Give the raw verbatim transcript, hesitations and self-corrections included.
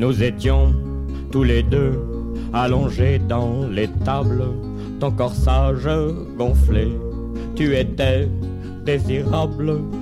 Nous étions tous les deux allongés dans l'étable, ton corsage gonflé, tu étais désirable